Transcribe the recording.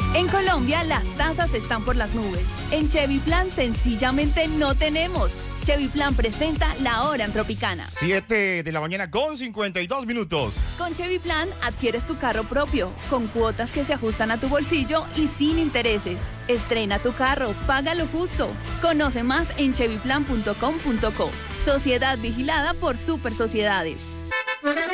En Colombia las tasas están por las nubes. En Chevy Plan sencillamente no tenemos. Chevy Plan presenta La Hora en Tropicana. 7 de la mañana con 52 minutos. Con Chevy Plan adquieres tu carro propio, con cuotas que se ajustan a tu bolsillo y sin intereses. Estrena tu carro, paga lo justo. Conoce más en chevyplan.com.co. Sociedad vigilada por Super Sociedades.